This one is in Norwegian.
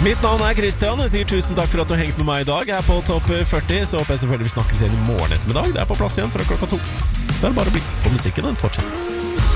Mitt navn Christian, jeg sier tusen takk for at du har hengt med meg I dag. Jeg på Topp 40, så håper jeg selvfølgelig vi snakkes igjen I morgen ettermiddag. Det på plass igjen fra klokka 2. Så det bare å bli på musikken en fortsatt.